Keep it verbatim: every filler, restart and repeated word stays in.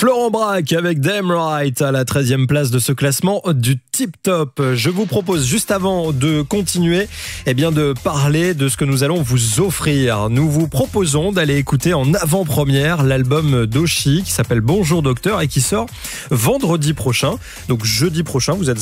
Florent Braque avec Damn Right à la treizième place de ce classement du Tip Top. Je vous propose juste avant de continuer eh bien de parler de ce que nous allons vous offrir. Nous vous proposons d'aller écouter en avant-première l'album d'Oshi qui s'appelle Bonjour Docteur et qui sort vendredi prochain. Donc jeudi prochain, vous êtes